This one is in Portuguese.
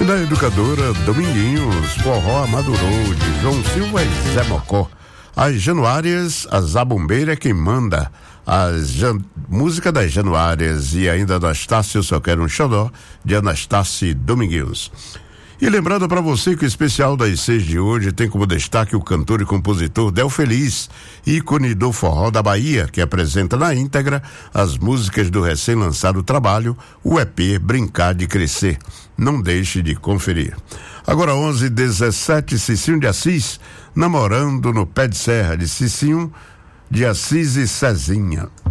E da educadora Dominguinhos, Forró Amadurou, de João Silva e Zé Mocó. As Januárias, a Zabumbeira é quem manda. Música das Januárias e ainda Anastácio, Só Quero um Xodó, de Anastácio Dominguinhos. E lembrando para você que o especial das 6 de hoje tem como destaque o cantor e compositor Del Feliz, ícone do forró da Bahia, que apresenta na íntegra as músicas do recém-lançado trabalho, o EP Brincar de Crescer. Não deixe de conferir. Agora 11h17, Cicinho de Assis, Namorando no Pé de Serra, de Cicinho de Assis e Cezinha.